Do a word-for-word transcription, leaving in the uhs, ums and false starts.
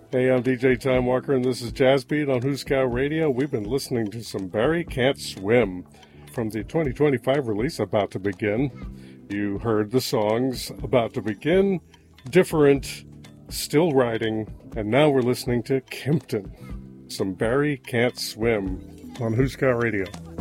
Hey, I'm D J Time Walker, and this is Jazz Beat on Hooskow Radio. We've been listening to some Barry Can't Swim from the twenty twenty-five release, About to Begin. You heard the songs About to Begin, Different, Still Riding, and now we're listening to Kimpton. Some Barry Can't Swim on Hooskow Radio.